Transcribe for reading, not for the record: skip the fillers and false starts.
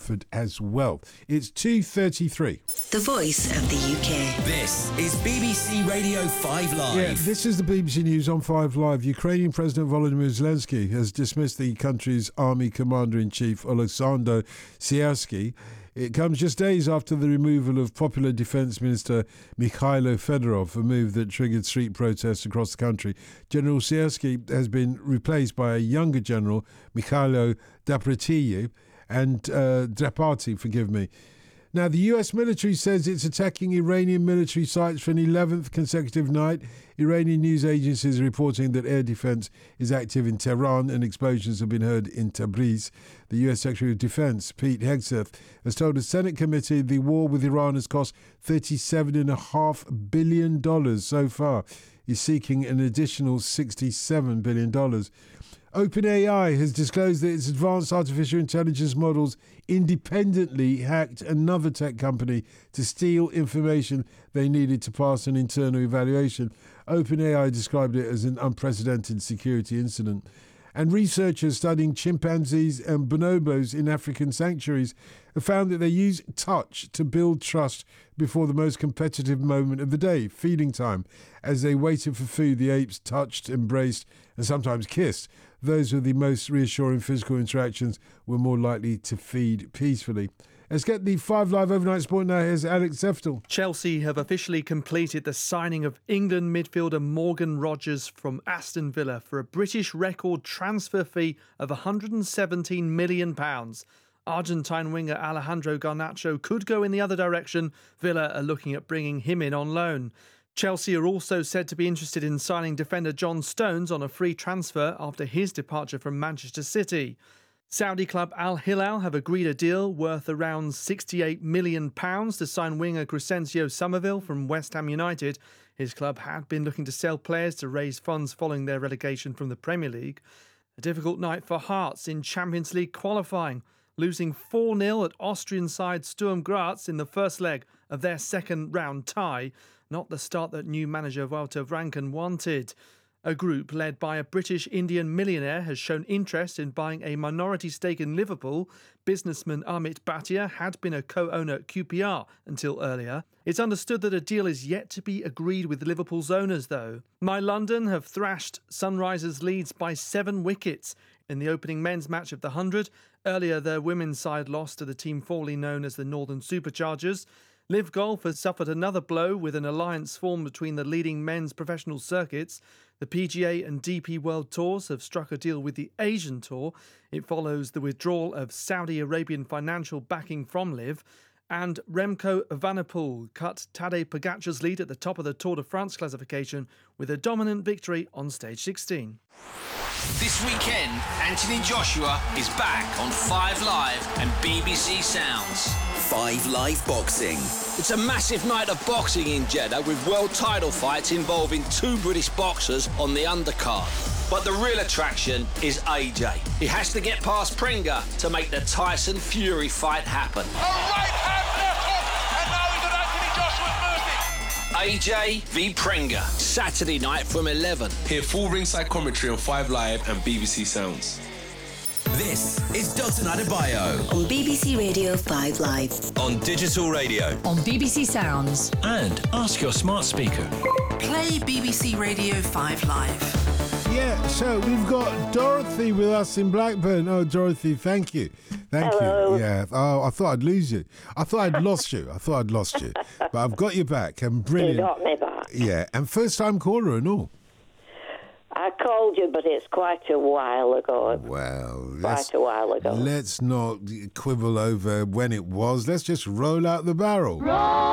Watford as well. It's 2:33. The voice of the UK. This is BBC Radio 5 Live. Yeah, this is the BBC News on 5 Live. Ukrainian President Volodymyr Zelensky has dismissed the country's army commander-in-chief Oleksandr Syrskyi. It comes just days after the removal of popular Defence Minister Mikhailo Fedorov, a move that triggered street protests across the country. General Syrskyi has been replaced by a younger general, Mikhailo Drapati, forgive me. Now, the US military says it's attacking Iranian military sites for an 11th consecutive night. Iranian news agencies are reporting that air defense is active in Tehran and explosions have been heard in Tabriz. The US Secretary of Defense, Pete Hegseth, has told a Senate committee the war with Iran has cost $37.5 billion so far. He's seeking an additional $67 billion. OpenAI has disclosed that its advanced artificial intelligence models independently hacked another tech company to steal information they needed to pass an internal evaluation. OpenAI described it as an unprecedented security incident. And researchers studying chimpanzees and bonobos in African sanctuaries have found that they use touch to build trust before the most competitive moment of the day, feeding time. As they waited for food, the apes touched, embraced, and sometimes kissed. Those with the most reassuring physical interactions were more likely to feed peacefully. Let's get the 5 Live Overnight Sport now. Here's Alex Seftel. Chelsea have officially completed the signing of England midfielder Morgan Rogers from Aston Villa for a British record transfer fee of £117 million. Argentine winger Alejandro Garnacho could go in the other direction. Villa are looking at bringing him in on loan. Chelsea are also said to be interested in signing defender John Stones on a free transfer after his departure from Manchester City. Saudi club Al Hilal have agreed a deal worth around £68 million to sign winger Crescencio Somerville from West Ham United. His club had been looking to sell players to raise funds following their relegation from the Premier League. A difficult night for Hearts in Champions League qualifying, losing 4-0 at Austrian side Sturm Graz in the first leg of their second round tie. Not the start that new manager Wouter Franken wanted. A group led by a British-Indian millionaire has shown interest in buying a minority stake in Liverpool. Businessman Amit Bhatia had been a co-owner at QPR until earlier. It's understood that a deal is yet to be agreed with Liverpool's owners, though. My London have thrashed Sunrisers Leeds by 7 wickets in the opening men's match of the 100. Earlier, their women's side lost to the team formerly known as the Northern Superchargers. Liv Golf has suffered another blow with an alliance formed between the leading men's professional circuits. The PGA and DP World Tours have struck a deal with the Asian Tour. It follows the withdrawal of Saudi Arabian financial backing from Liv. And Remco Evenepoel cut Tadej Pogacar's lead at the top of the Tour de France classification with a dominant victory on stage 16. This weekend, Anthony Joshua is back on 5 Live and BBC Sounds. 5 Live Boxing. It's a massive night of boxing in Jeddah with world title fights involving 2 British boxers on the undercard. But the real attraction is AJ. He has to get past Pringa to make the Tyson Fury fight happen. A right hand left hook, and now he's on Anthony Joshua's mercy. AJ v Pringa, Saturday night from 11. Hear full ringside commentary on 5 Live and BBC Sounds. This is Dalton Adebayo On BBC Radio 5 Live. on digital radio. On BBC Sounds. And ask your smart speaker. Play BBC Radio 5 Live. Yeah, so we've got Dorothy with us in Blackburn. Oh, Dorothy, thank you. Hello. You. Yeah. Oh, I thought I'd lose you. I thought I'd lost you. But I've got you back. And brilliant. You got me back. Yeah, and first-time caller and all. I called you, but it's quite a while ago. Well, Quite a while ago. Let's not quibble over when it was. Let's just roll out the barrel. Roll